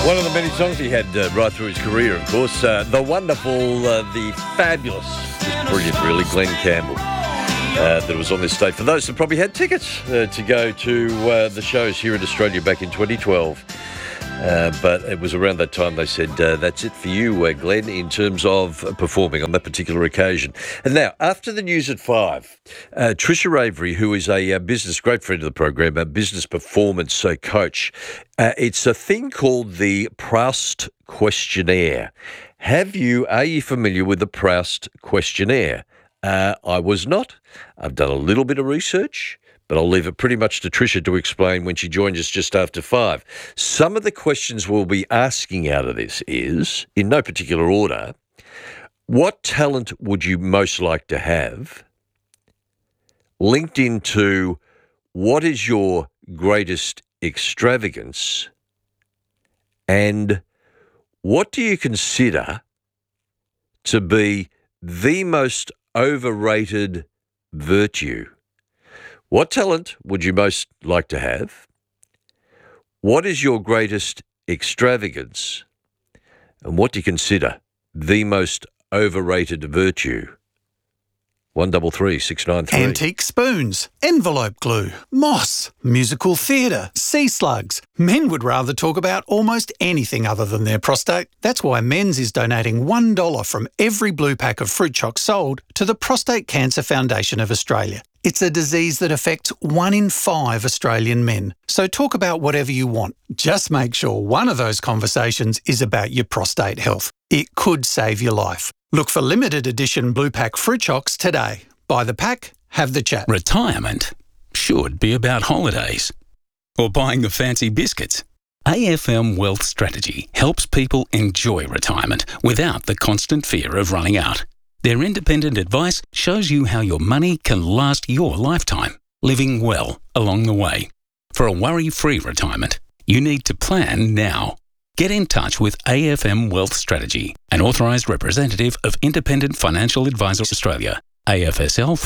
One of the many songs he had right through his career, of course. The wonderful, the fabulous, just brilliant, really, Glenn Campbell. That was on this date. For those that probably had tickets to go to the shows here in Australia back in 2012. But it was around that time they said, that's it for you, Glenn, in terms of performing on that particular occasion. And now, after the news at 5, Trisha Avery, who is a great friend of the program, a business performance coach, it's a thing called the Proust Questionnaire. Are you familiar with the Proust Questionnaire? I was not. I've done a little bit of research, but I'll leave it pretty much to Trisha to explain when she joins us just after 5. Some of the questions we'll be asking out of this is, in no particular order, what talent would you most like to have? Linked into what is your greatest extravagance? And what do you consider to be the most overrated virtue? What talent would you most like to have? What is your greatest extravagance? And what do you consider the most overrated virtue? 133 693. Antique spoons, envelope glue, moss, musical theatre, sea slugs. Men would rather talk about almost anything other than their prostate. That's why Men's is donating $1 from every blue pack of fruit chocs sold to the Prostate Cancer Foundation of Australia. It's a disease that affects 1 in 5 Australian men. So talk about whatever you want. Just make sure one of those conversations is about your prostate health. It could save your life. Look for limited edition blue pack fruit chocs today. Buy the pack, have the chat. Retirement should be about holidays or buying the fancy biscuits. AFM Wealth Strategy helps people enjoy retirement without the constant fear of running out. Their independent advice shows you how your money can last your lifetime, living well along the way. For a worry-free retirement, you need to plan now. Get in touch with AFM Wealth Strategy, an authorised representative of Independent Financial Advisors Australia, AFSL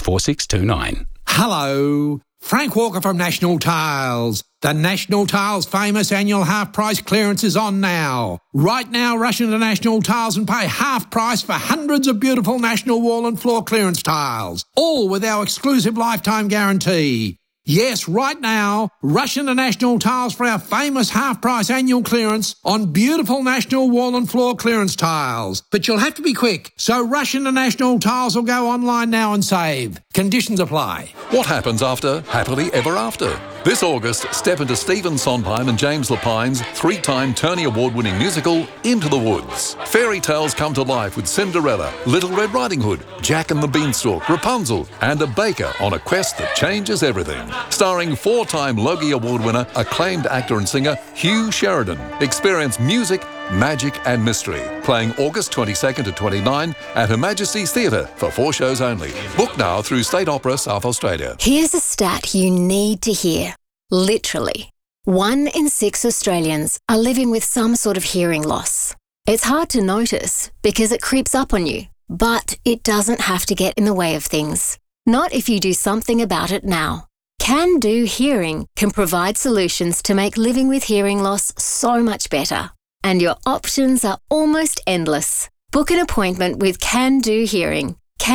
464629. Hello, Frank Walker from National Tiles. The National Tiles famous annual half-price clearance is on now. Right now, rush into National Tiles and pay half price for hundreds of beautiful National wall and floor clearance tiles, all with our exclusive lifetime guarantee. Yes, right now, rush into National Tiles for our famous half-price annual clearance on beautiful National wall and floor clearance tiles. But you'll have to be quick, so rush into National Tiles or go online now and save. Conditions apply. What happens after Happily Ever After? This August, step into Stephen Sondheim and James Lapine's 3-time Tony Award-winning musical, Into the Woods. Fairy tales come to life with Cinderella, Little Red Riding Hood, Jack and the Beanstalk, Rapunzel, and a baker on a quest that changes everything. Starring 4-time Logie Award winner, acclaimed actor and singer Hugh Sheridan. Experience music, magic and mystery. Playing August 22nd to 29 at Her Majesty's Theatre for 4 shows only. Book now through State Opera South Australia. Here's a stat you need to hear. Literally, 1 in 6 Australians are living with some sort of hearing loss. It's hard to notice because it creeps up on you, but it doesn't have to get in the way of things. Not if you do something about it now. Can Do Hearing can provide solutions to make living with hearing loss so much better. And your options are almost endless. Book an appointment with Can Do Hearing.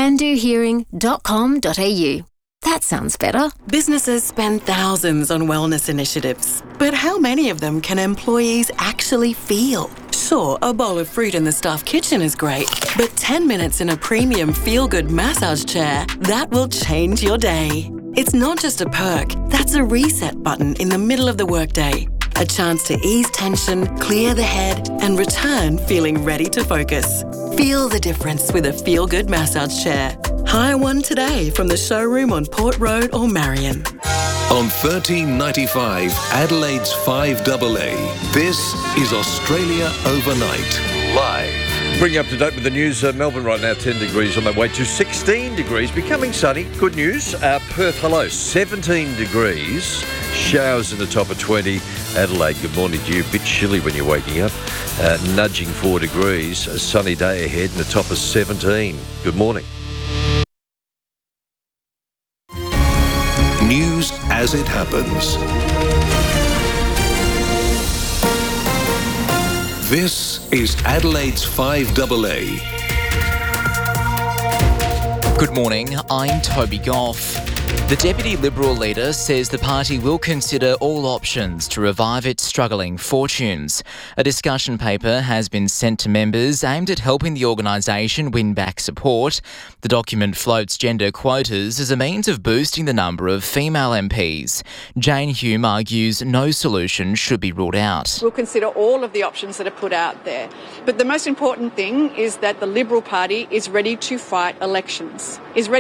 candohearing.com.au. That sounds better. Businesses spend thousands on wellness initiatives. But how many of them can employees actually feel? Sure, a bowl of fruit in the staff kitchen is great, but 10 minutes in a premium feel-good massage chair, that will change your day. It's not just a perk, that's a reset button in the middle of the workday. A chance to ease tension, clear the head, and return feeling ready to focus. Feel the difference with a feel-good massage chair. Hire one today from the showroom on Port Road or Marion. On 1395, Adelaide's 5AA, this is Australia Overnight, live. Bring you up to date with the news. Melbourne right now 10 degrees on their way to 16 degrees. Becoming sunny. Good news. Perth, hello, 17 degrees. Showers in the top of 20. Adelaide, good morning to you. A bit chilly when you're waking up. Nudging 4 degrees. A sunny day ahead in the top of 17. Good morning. News as it happens. This is Adelaide's 5AA. Good morning, I'm Toby Goff. The Deputy Liberal leader says the party will consider all options to revive its struggling fortunes. A discussion paper has been sent to members aimed at helping the organisation win back support. The document floats gender quotas as a means of boosting the number of female MPs. Jane Hume argues no solution should be ruled out. We'll consider all of the options that are put out there. But the most important thing is that the Liberal Party is ready to fight elections,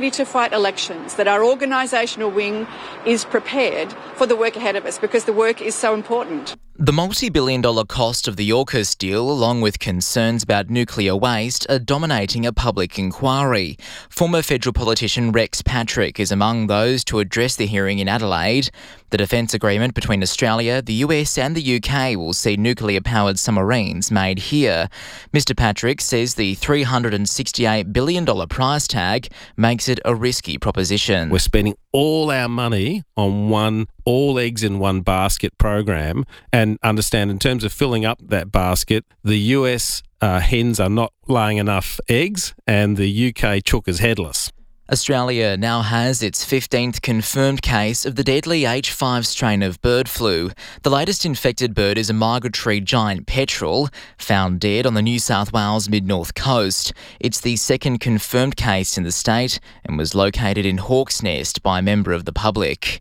that our organisational wing is prepared for the work ahead of us because the work is so important. The multi-billion-dollar cost of the AUKUS deal, along with concerns about nuclear waste, are dominating a public inquiry. Former federal politician Rex Patrick is among those to address the hearing in Adelaide. The defence agreement between Australia, the US and the UK will see nuclear-powered submarines made here. Mr Patrick says the $368 billion price tag makes it a risky proposition. We're spending all our money on one all eggs in one basket program, and understand in terms of filling up that basket, the US hens are not laying enough eggs and the UK chook is headless. Australia now has its 15th confirmed case of the deadly H5 strain of bird flu. The latest infected bird is a migratory giant petrel, found dead on the New South Wales mid-north coast. It's the second confirmed case in the state and was located in Hawk's Nest by a member of the public.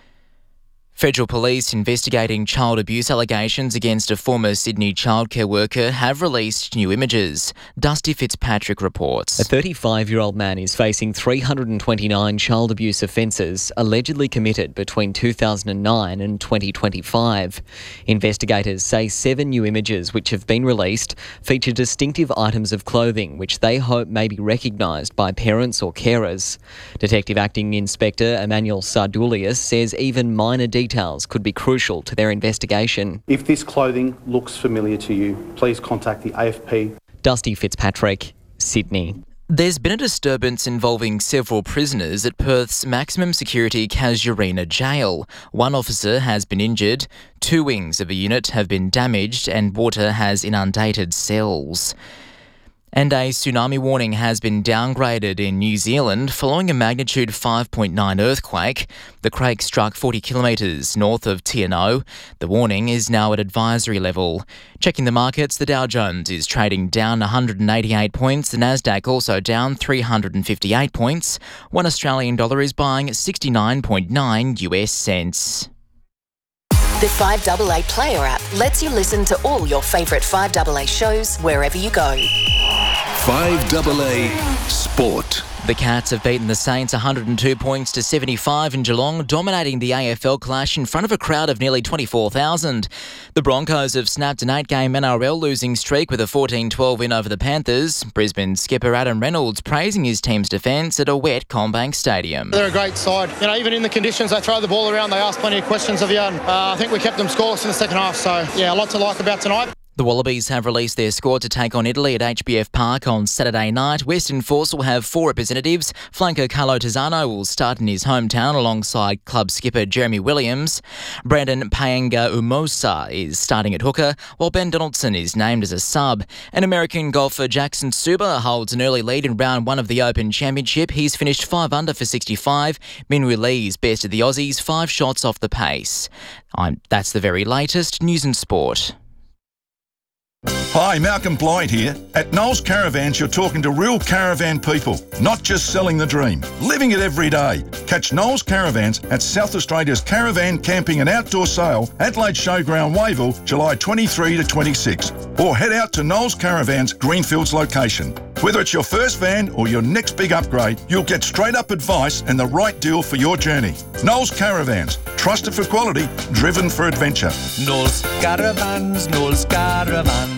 Federal police investigating child abuse allegations against a former Sydney childcare worker have released new images. Dusty Fitzpatrick reports. A 35-year-old man is facing 329 child abuse offences allegedly committed between 2009 and 2025. Investigators say 7 new images which have been released feature distinctive items of clothing which they hope may be recognised by parents or carers. Detective Acting Inspector Emmanuel Sardulius says even minor details could be crucial to their investigation. If this clothing looks familiar to you, please contact the AFP. Dusty Fitzpatrick, Sydney. There's been a disturbance involving several prisoners at Perth's maximum security Casuarina jail. One officer has been injured, 2 wings of a unit have been damaged and water has inundated cells. And a tsunami warning has been downgraded in New Zealand following a magnitude 5.9 earthquake. The quake struck 40 kilometres north of Tiano. The warning is now at advisory level. Checking the markets, the Dow Jones is trading down 188 points. The Nasdaq also down 358 points. $1 Australian dollar is buying 69.9 US cents. The 5AA Player app lets you listen to all your favourite 5AA shows wherever you go. 5AA Sport. The Cats have beaten the Saints 102 points to 75 in Geelong, dominating the AFL clash in front of a crowd of nearly 24,000. The Broncos have snapped an 8-game NRL losing streak with a 14-12 win over the Panthers. Brisbane skipper Adam Reynolds praising his team's defence at a wet CommBank Stadium. They're a great side. Even in the conditions they throw the ball around, they ask plenty of questions of you. I think we kept them scoreless in the second half, so a lot to like about tonight. The Wallabies have released their squad to take on Italy at HBF Park on Saturday night. Western Force will have 4 representatives. Flanker Carlo Tizzano will start in his hometown alongside club skipper Jeremy Williams. Brandon Paenga-Umosa is starting at hooker, while Ben Donaldson is named as a sub. And American golfer Jackson Suba holds an early lead in round 1 of the Open Championship. He's finished 5 under for 65. Minwoo Lee's best of the Aussies, 5 shots off the pace. That's the very latest news and sport. Hi, Malcolm Blythe here. At Knowles Caravans, you're talking to real caravan people, not just selling the dream, living it every day. Catch Knowles Caravans at South Australia's Caravan Camping and Outdoor Sale, Adelaide Showground, Wayville, July 23 to 26. Or head out to Knowles Caravans, Greenfields location. Whether it's your first van or your next big upgrade, you'll get straight-up advice and the right deal for your journey. Knowles Caravans, trusted for quality, driven for adventure. Knowles Caravans, Knowles Caravans.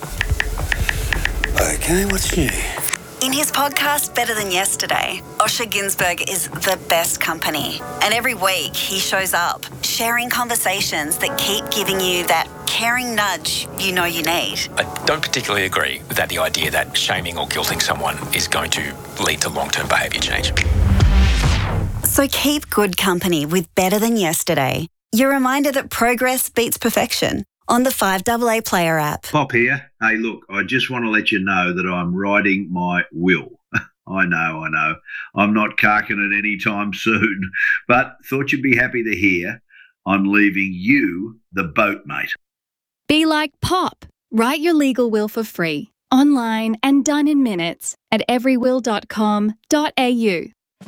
Okay, what's new? In his podcast, Better Than Yesterday, Osher Günsberg is the best company. And every week he shows up, sharing conversations that keep giving you that caring nudge you know you need. I don't particularly agree with the idea that shaming or guilting someone is going to lead to long-term behaviour change. So keep good company with Better Than Yesterday. Your reminder that progress beats perfection. on the 5AA Player app. Pop here. Hey, look, I just want to let you know that I'm writing my will. I know. I'm not carking it anytime soon, but thought you'd be happy to hear I'm leaving you the boat, mate. Be like Pop. Write your legal will for free, online and done in minutes at everywill.com.au.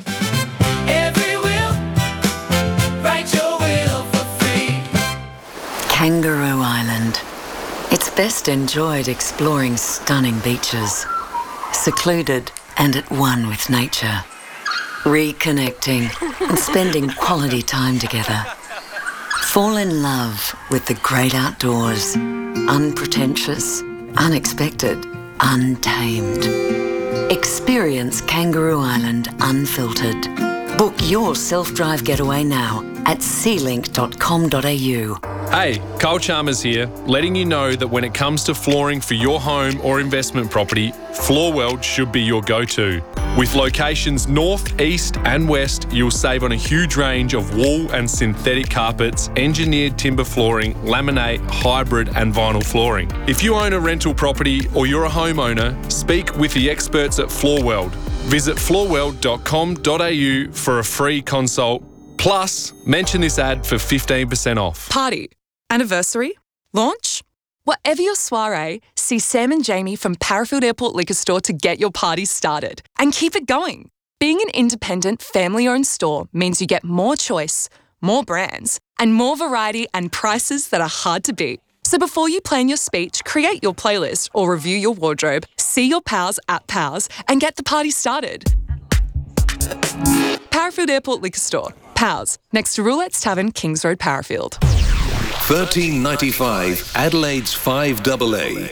Write your will for free. Kangaroo Island. It's best enjoyed exploring stunning beaches, secluded and at one with nature, reconnecting and spending quality time together. Fall in love with the great outdoors, unpretentious, unexpected, untamed. Experience Kangaroo Island unfiltered. Book your self-drive getaway now at sealink.com.au. Hey, Cole Chalmers here, letting you know that when it comes to flooring for your home or investment property, Floorworld should be your go-to. With locations north, east and west, you'll save on a huge range of wool and synthetic carpets, engineered timber flooring, laminate, hybrid and vinyl flooring. If you own a rental property or you're a homeowner, speak with the experts at Floorworld. Visit floorworld.com.au for a free consult. Plus, mention this ad for 15% off. Party, anniversary, launch. Whatever your soiree, see Sam and Jamie from Parafield Airport Liquor Store to get your party started and keep it going. Being an independent, family-owned store means you get more choice, more brands, and more variety and prices that are hard to beat. So before you plan your speech, create your playlist or review your wardrobe, see your pals at Pals and get the party started. Parafield Airport Liquor Store. Pals, next to Roulette's Tavern, Kings Road, Parafield. $13.95 Adelaide's 5AA.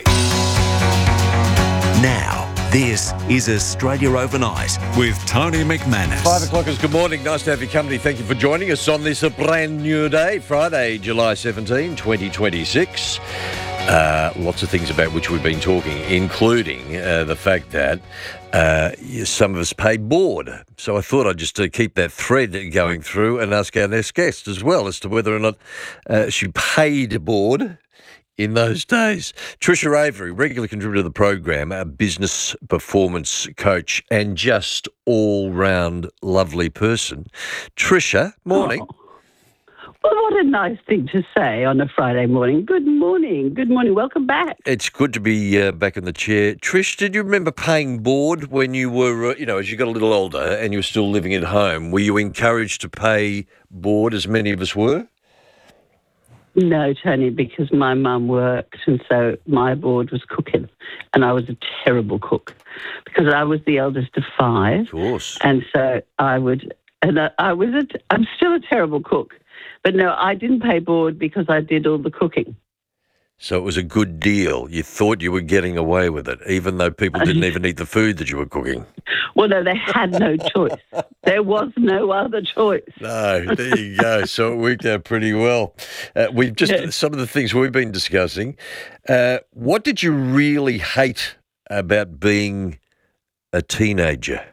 Now, this is Australia Overnight with Tony McManus. 5 o'clock is good morning. Nice to have your company. Thank you for joining us on this brand new day, Friday, July 17, 2026. Lots of things about which we've been talking, including the fact that some of us pay board. So I thought I'd just keep that thread going through and ask our next guest as well as to whether or not she paid board in those days. Trisha Avery, regular contributor to the program, a business performance coach and just all-round lovely person. Trisha, morning. Oh. Well, what a nice thing to say on a Friday morning. Good morning. Good morning. Welcome back. It's good to be back in the chair. Trish, did you remember paying board when you were, as you got a little older and you were still living at home? Were you encouraged to pay board as many of us were? No, Tony, because my mum worked and so my board was cooking and I was a terrible cook because I was the eldest of 5. Of course. And so I'm still a terrible cook. But no, I didn't pay board because I did all the cooking. So it was a good deal. You thought you were getting away with it, even though people didn't even eat the food that you were cooking. Well, no, they had no choice. There was no other choice. No, there you go. So it worked out pretty well. Some of the things we've been discussing. What did you really hate about being a teenager?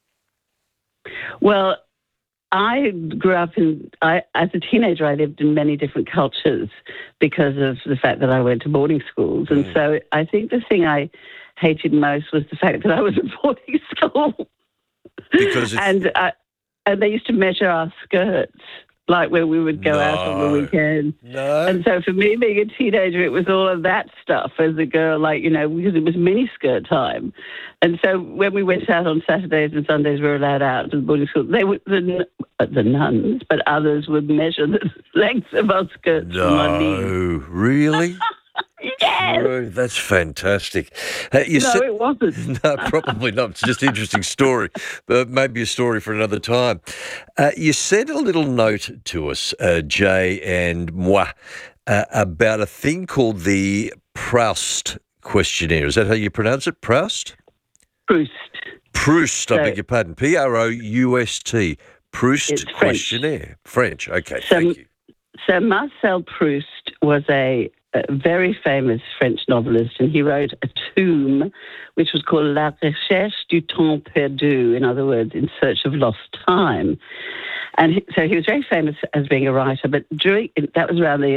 Well, I grew up as a teenager, I lived in many different cultures because of the fact that I went to boarding schools. And so I think the thing I hated most was the fact that I was at boarding school. Because and they used to measure our skirts, like where we would go out on the weekend. No. And so for me, being a teenager, it was all of that stuff as a girl, because it was miniskirt time. And so when we went out on Saturdays and Sundays, we were allowed out to the boarding school. They were the nuns, but others would measure the length of our skirts. No, really? Yes. Oh, that's fantastic. It wasn't. No, probably not. It's just an interesting story, but maybe a story for another time. You sent a little note to us, Jay and moi, about a thing called the Proust questionnaire. Is that how you pronounce it? Proust? Proust, I beg your pardon. Proust. Proust questionnaire. French. Okay, thank you. So Marcel Proust was a very famous French novelist, and he wrote a tome which was called La Recherche du Temps Perdu, in other words, In Search of Lost Time. And so he was very famous as being a writer, but that was around the early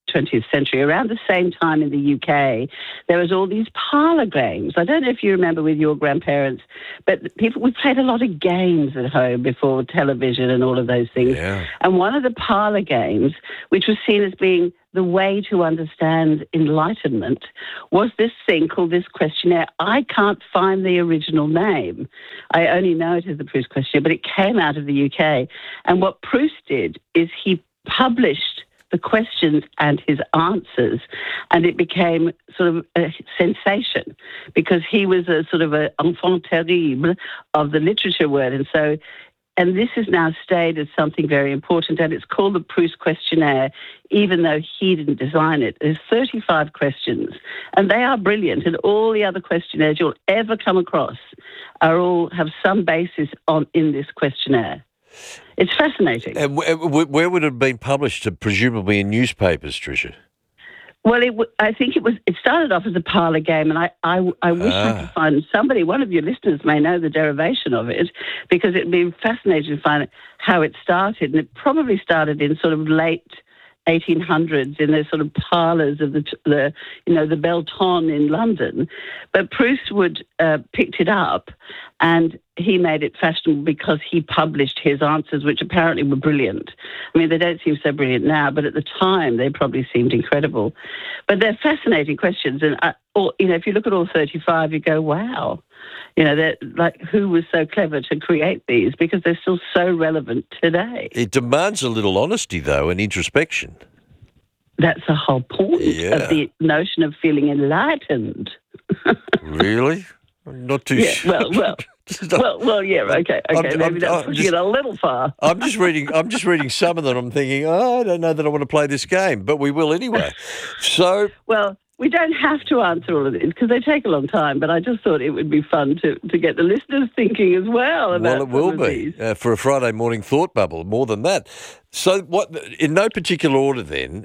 20th century, around the same time in the UK, there was all these parlour games. I don't know if you remember with your grandparents, but we played a lot of games at home before television and all of those things. Yeah. And one of the parlour games, which was seen as being the way to understand enlightenment, was this thing called this questionnaire. I can't find the original name. I only know it as the Proust questionnaire, but it came out of the UK. And what Proust did is he published the questions and his answers, and it became sort of a sensation because he was a sort of an enfant terrible of the literature world. And this has now stayed as something very important, and it's called the Proust questionnaire, even though he didn't design it. There's 35 questions, and they are brilliant, and all the other questionnaires you'll ever come across all have some basis in this questionnaire. It's fascinating. And where would it have been published? Presumably in newspapers, Tricia? Well, I think it started off as a parlour game, and I wish I could find somebody, one of your listeners may know the derivation of it, because it'd be fascinating to find how it started. And it probably started in sort of late 1800s in the sort of parlours of the Belle Ton in London. But Proust picked it up, and he made it fashionable because he published his answers, which apparently were brilliant. I mean, they don't seem so brilliant now, but at the time they probably seemed incredible. But they're fascinating questions, and if you look at all 35, you go, wow. They're like, who was so clever to create these? Because they're still so relevant today. It demands a little honesty, though, and introspection. That's the whole point of the notion of feeling enlightened. Really? Not too sure. Well, yeah, okay. Maybe that's pushing it a little far. I'm just reading some of them. I'm thinking, I don't know that I want to play this game, but we will anyway. So, well, we don't have to answer all of these because they take a long time, but I just thought it would be fun to get the listeners thinking as well about it will be for a Friday morning thought bubble, more than that. So what, in no particular order then,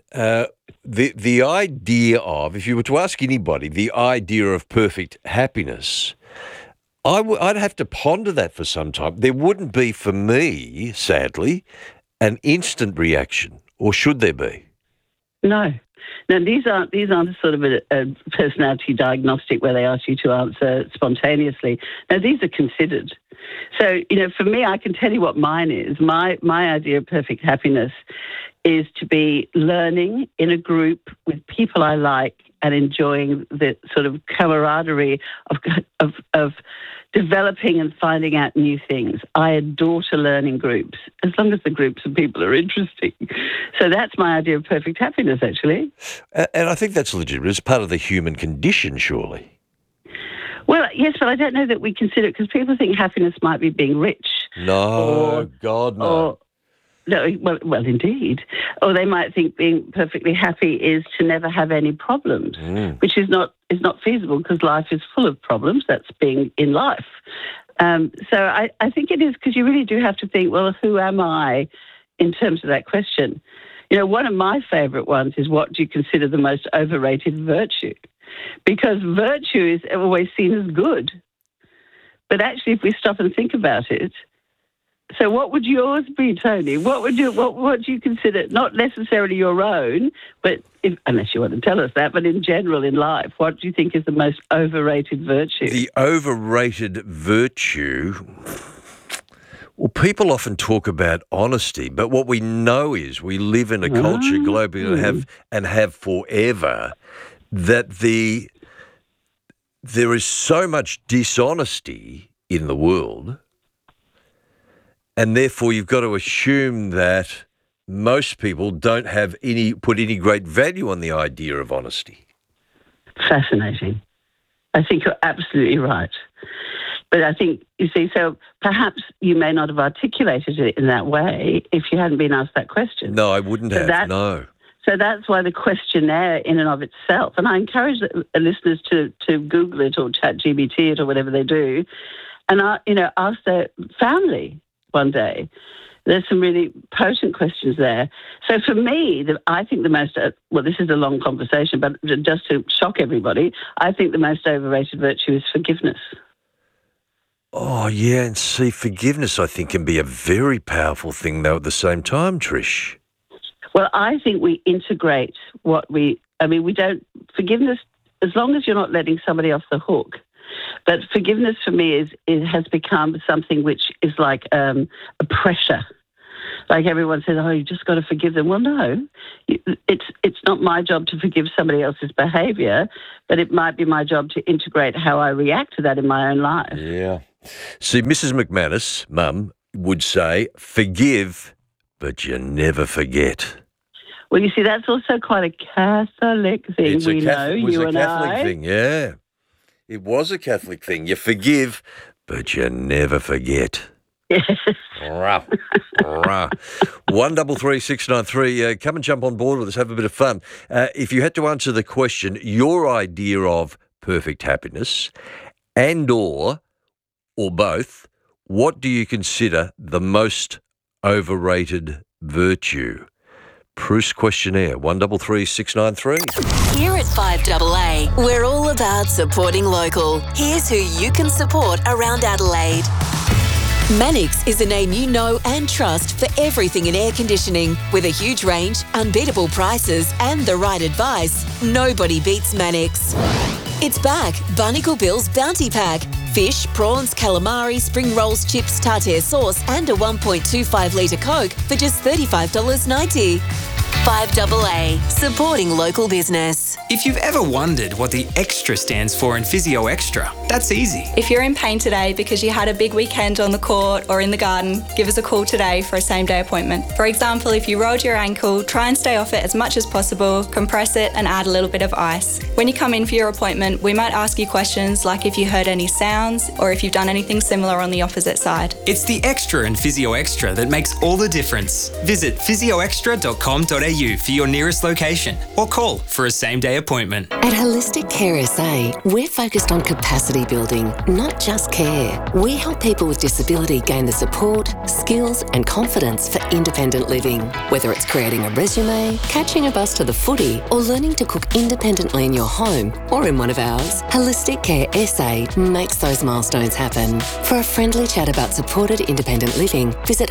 the idea of, if you were to ask anybody, the idea of perfect happiness, I'd have to ponder that for some time. There wouldn't be, for me, sadly, an instant reaction, or should there be? No. Now, these aren't sort of a personality diagnostic where they ask you to answer spontaneously. Now, these are considered. So, for me, I can tell you what mine is. My idea of perfect happiness is to be learning in a group with people I like and enjoying the sort of camaraderie of developing and finding out new things. I adore to learn in groups, as long as the groups of people are interesting. So that's my idea of perfect happiness, actually. And I think that's legitimate. It's part of the human condition, surely. Well, yes, but I don't know that we consider it, because people think happiness might be being rich. No, God, no. No, well, indeed. Or they might think being perfectly happy is to never have any problems, which is not feasible, because life is full of problems. That's being in life. So I think it is, because you really do have to think, well, who am I in terms of that question? One of my favourite ones is, what do you consider the most overrated virtue? Because virtue is always seen as good. But actually, if we stop and think about it, so what would yours be, Tony? What do you consider, not necessarily your own, but unless you want to tell us that, but in general in life, what do you think is the most overrated virtue? The overrated virtue, well, people often talk about honesty, but what we know is we live in a culture globally and have forever, that there is so much dishonesty in the world. And therefore, you've got to assume that most people don't have put any great value on the idea of honesty. Fascinating. I think you're absolutely right. But I think, you see, so perhaps you may not have articulated it in that way if you hadn't been asked that question. No, I wouldn't have, no. So that's why the questionnaire in and of itself, and I encourage the listeners to Google it or ChatGPT it or whatever they do, and ask their family one day. There's some really potent questions there. So for me, I think the most, this is a long conversation, but just to shock everybody, I think the most overrated virtue is forgiveness. Oh, yeah, and see, forgiveness, I think, can be a very powerful thing, though, at the same time, Trish. Well, I think we integrate we don't, forgiveness, as long as you're not letting somebody off the hook. But forgiveness for me has become something which is like a pressure. Like everyone says, oh, you just got to forgive them. Well, no, it's not my job to forgive somebody else's behaviour, but it might be my job to integrate how I react to that in my own life. Yeah. See, Mrs. McManus, Mum, would say, forgive, but you never forget. Well, you see, that's also quite a Catholic thing. It's we know, it was you a and Catholic I. thing, yeah. It was a Catholic thing. You forgive, but you never forget. Yes. Rah, rah. 133693. Come and jump on board with us. Have a bit of fun. If you had to answer the question, your idea of perfect happiness and or both, what do you consider the most overrated virtue? Proust Questionnaire, 133693. Here at 5AA, we're all about supporting local. Here's who you can support around Adelaide. Mannix is a name you know and trust for everything in air conditioning. With a huge range, unbeatable prices and the right advice, nobody beats Mannix. It's back, Barnacle Bill's Bounty Pack. Fish, prawns, calamari, spring rolls, chips, tartare sauce and a 1.25 litre Coke for just $35.90. 5AA, supporting local business. If you've ever wondered what the extra stands for in Physio Extra, that's easy. If you're in pain today because you had a big weekend on the court or in the garden, give us a call today for a same-day appointment. For example, if you rolled your ankle, try and stay off it as much as possible, compress it and add a little bit of ice. When you come in for your appointment, we might ask you questions like if you heard any sounds or if you've done anything similar on the opposite side. It's the extra in Physio Extra that makes all the difference. Visit physioextra.com.au for your nearest location or call for a same-day appointment. At Holistic Care SA, we're focused on capacity building, not just care. We help people with disability gain the support, skills and confidence for independent living. Whether it's creating a resume, catching a bus to the footy or learning to cook independently in your home or in one of ours, Holistic Care SA makes those milestones happen. For a friendly chat about supported independent living, visit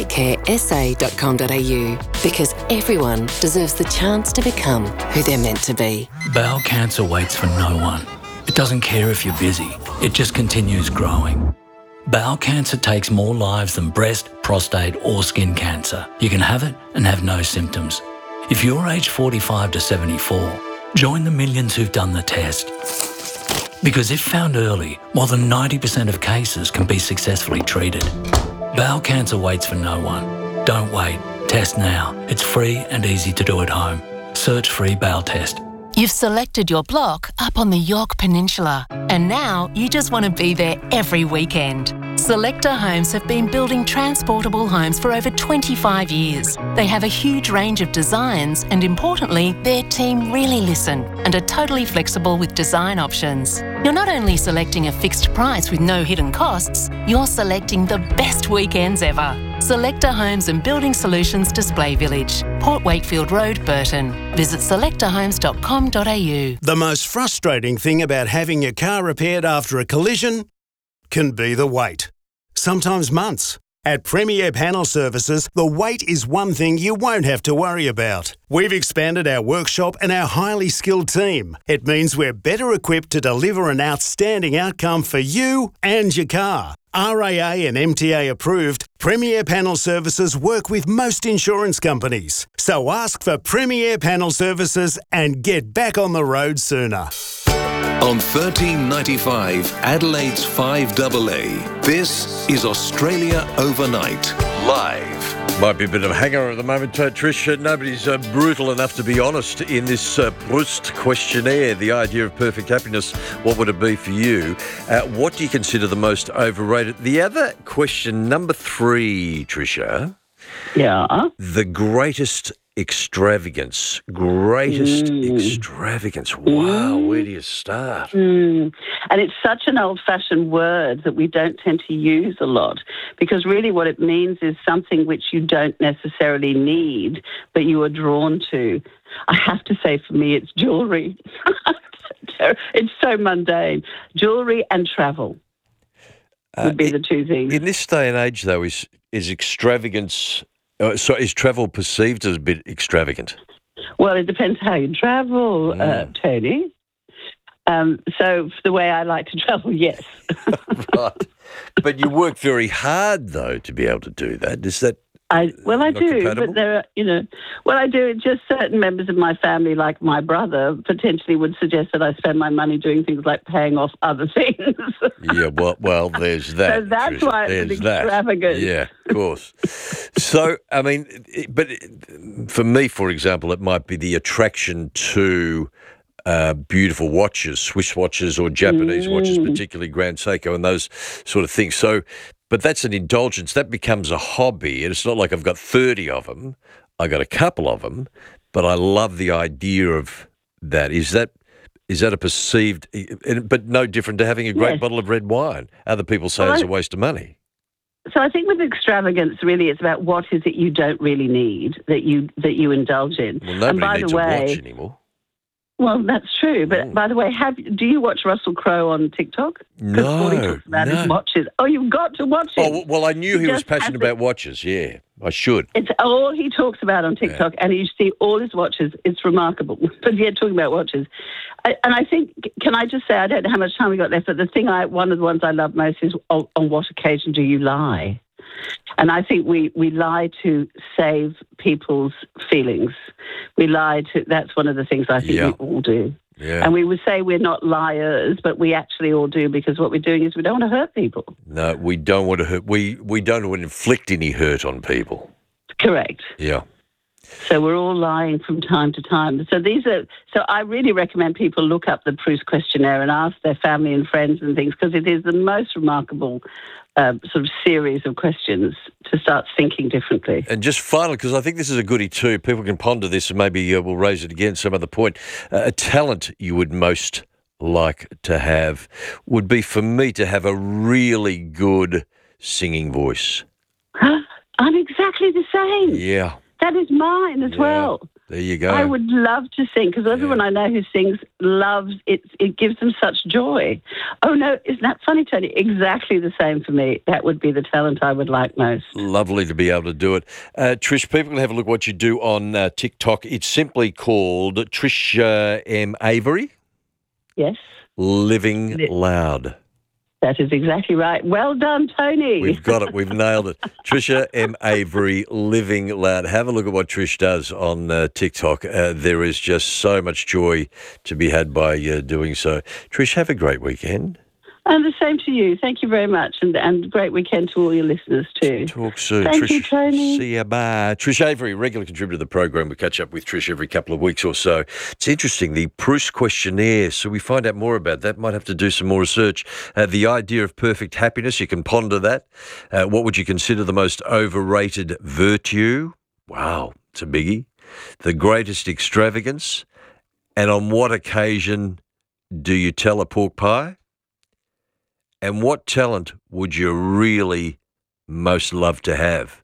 holisticcaresa.com.au because everyone deserves the chance to become who they're meant to be. Bowel cancer waits for no one. It doesn't care if you're busy. It just continues growing. Bowel cancer takes more lives than breast, prostate or skin cancer. You can have it and have no symptoms. If you're aged 45 to 74, join the millions who've done the test. Because if found early, more than 90% of cases can be successfully treated. Bowel cancer waits for no one. Don't wait. Test now. It's free and easy to do at home. Search free bowel test. You've selected your block up on the Yorke Peninsula, and now you just want to be there every weekend. Selector Homes have been building transportable homes for over 25 years. They have a huge range of designs and, importantly, their team really listen and are totally flexible with design options. You're not only selecting a fixed price with no hidden costs, you're selecting the best weekends ever. Selector Homes and Building Solutions Display Village, Port Wakefield Road, Burton. Visit selectorhomes.com.au. The most frustrating thing about having your car repaired after a collision can be the wait. Sometimes months. At Premier Panel Services, the wait is one thing you won't have to worry about. We've expanded our workshop and our highly skilled team. It means we're better equipped to deliver an outstanding outcome for you and your car. RAA and MTA approved, Premier Panel Services work with most insurance companies. So ask for Premier Panel Services and get back on the road sooner. On 1395 Adelaide's 5AA, this is Australia Overnight, live. Might be a bit of a hanger at the moment, Trish. Nobody's brutal enough to be honest in this Proust Questionnaire. The idea of perfect happiness, what would it be for you? What do you consider the most overrated? The other question, number 3, Tricia. Yeah. The greatest extravagance. Extravagance. Wow, where do you start? And it's such an old-fashioned word that we don't tend to use a lot, because really what it means is something which you don't necessarily need, but you are drawn to. I have to say, for me, it's jewellery. It's so mundane. Jewellery and travel would be the two things. In this day and age, though, is extravagance So is travel perceived as a bit extravagant? Well, it depends how you travel, Tony. So the way I like to travel, yes. Right. But you work very hard, though, to be able to do that. Is that I do, compatible? but there are, I do. Just certain members of my family, like my brother, potentially would suggest that I spend my money doing things like paying off other things. Yeah, well, there's that. So that's Tricia. why it's extravagant. Yeah, of course. So, I mean, for me, for example, it might be the attraction to beautiful watches, Swiss watches or Japanese watches, particularly Grand Seiko and those sort of things. So, but that's an indulgence. That becomes a hobby. And it's not like I've got 30 of them. I got a couple of them, but I love the idea of that. Is that a perceived, but no different to having a great bottle of red wine? Other people say it's a waste of money. So I think with extravagance, really, it's about what is it you don't really need that you indulge in. Well, nobody needs a watch anymore. Well, that's true. But by the way, do you watch Russell Crowe on TikTok? No. All he talks about his watches. Oh, you've got to watch it. Oh, well, I knew he was passionate about watches. Yeah, I should. It's all he talks about on TikTok, and you see all his watches. It's remarkable. But yeah, talking about watches. And I think, can I just say, I don't know how much time we got left, but one of the ones I love most is on what occasion do you lie? And I think we lie to save people's feelings. We lie to, that's one of the things I think we all do. Yeah. And we would say we're not liars, but we actually all do, because what we're doing is we don't want to hurt people. No, we don't want to hurt. We don't want to inflict any hurt on people. Correct. Yeah. So we're all lying from time to time. So I really recommend people look up the Proust questionnaire and ask their family and friends and things, because it is the most remarkable sort of series of questions to start thinking differently. And just finally, because I think this is a goodie too, people can ponder this and maybe we'll raise it again some other point. A talent you would most like to have would be, for me, to have a really good singing voice. I'm exactly the same. Yeah. That is mine as well. There you go. I would love to sing, because everyone I know who sings loves it. It gives them such joy. Oh, no, isn't that funny, Tony? Exactly the same for me. That would be the talent I would like most. Lovely to be able to do it. Trish, people can have a look at what you do on TikTok. It's simply called Trish M. Avery. Yes. Living Loud. That is exactly right. Well done, Tony. We've got it. We've nailed it. Trisha M. Avery, Living Loud. Have a look at what Trish does on TikTok. There is just so much joy to be had by doing so. Trish, have a great weekend. And the same to you. Thank you very much. And great weekend to all your listeners too. Talk soon. Thank Trish, you, Tony. See you, bye. Trish Avery, regular contributor to the program. We catch up with Trish every couple of weeks or so. It's interesting, the Proust questionnaire. So we find out more about that. Might have to do some more research. The idea of perfect happiness, you can ponder that. What would you consider the most overrated virtue? Wow, it's a biggie. The greatest extravagance. And on what occasion do you tell a pork pie? And what talent would you really most love to have?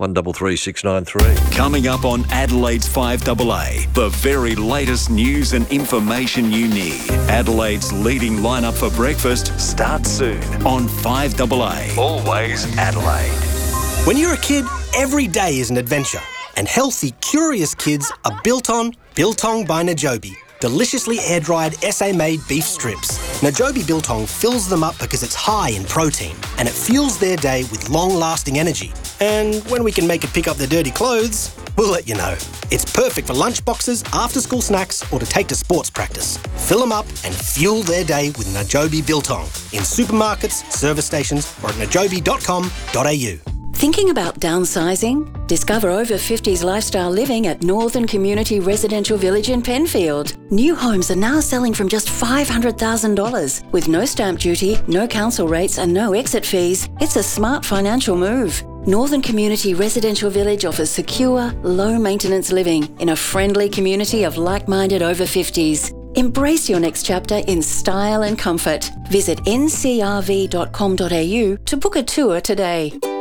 133693. Coming up on Adelaide's 5AA, the very latest news and information you need. Adelaide's leading lineup for breakfast starts soon on 5AA. Always Adelaide. When you're a kid, every day is an adventure. And healthy, curious kids are built on Biltong by Najobi. Deliciously air-dried SA-made beef strips. Najobi Biltong fills them up because it's high in protein, and it fuels their day with long-lasting energy. And when we can make it pick up their dirty clothes, we'll let you know. It's perfect for lunchboxes, after-school snacks, or to take to sports practice. Fill them up and fuel their day with Najobi Biltong in supermarkets, service stations, or at najobi.com.au. Thinking about downsizing? Discover over 50s lifestyle living at Northern Community Residential Village in Penfield. New homes are now selling from just $500,000. With no stamp duty, no council rates and no exit fees, it's a smart financial move. Northern Community Residential Village offers secure, low-maintenance living in a friendly community of like-minded over 50s. Embrace your next chapter in style and comfort. Visit ncrv.com.au to book a tour today.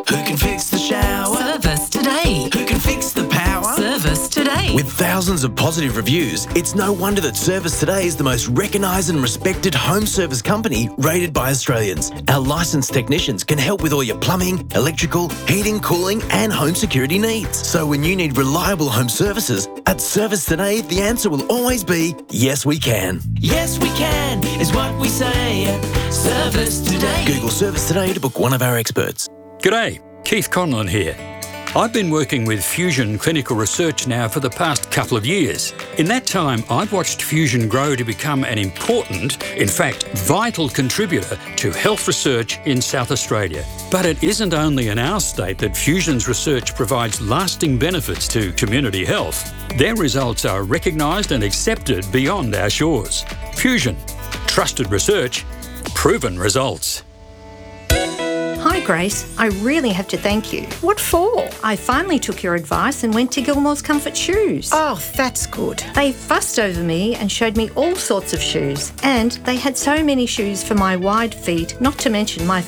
Who can fix the shower? Service Today. Who can fix the power? Service Today. With thousands of positive reviews, it's no wonder that Service Today is the most recognised and respected home service company rated by Australians. Our licensed technicians can help with all your plumbing, electrical, heating, cooling and home security needs. So when you need reliable home services, at Service Today, the answer will always be, yes we can. Yes we can is what we say at Service Today. Google Service Today to book one of our experts. G'day, Keith Conlon here. I've been working with Fusion Clinical Research now for the past couple of years. In that time, I've watched Fusion grow to become an important, in fact, vital contributor to health research in South Australia. But it isn't only in our state that Fusion's research provides lasting benefits to community health. Their results are recognised and accepted beyond our shores. Fusion, trusted research, proven results. Hi Grace, I really have to thank you. What for? I finally took your advice and went to Gilmore's Comfort Shoes. Oh, that's good. They fussed over me and showed me all sorts of shoes. And they had so many shoes for my wide feet, not to mention my